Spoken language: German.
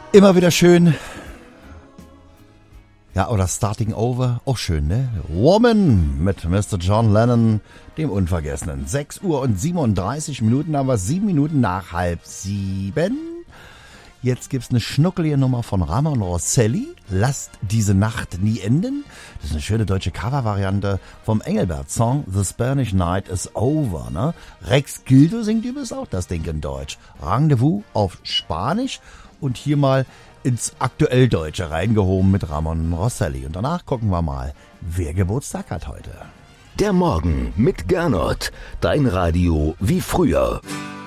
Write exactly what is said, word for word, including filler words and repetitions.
Immer wieder schön. Ja, oder Starting Over, auch schön, ne? Woman mit Mister John Lennon, dem Unvergessenen. sechs Uhr und siebenunddreißig Minuten, aber sieben Minuten nach halb sieben. Jetzt gibt's eine schnuckelige Nummer von Ramon Rosselli. Lasst diese Nacht nie enden. Das ist eine schöne deutsche Covervariante vom Engelbert-Song The Spanish Night is Over, ne? Rex Gildo singt übrigens auch das Ding in Deutsch. Rendezvous auf Spanisch und hier mal ins aktuell Deutsche reingehoben mit Ramon Rosselli. Und danach gucken wir mal, wer Geburtstag hat heute. Der Morgen mit Gernot. Dein Radio wie früher.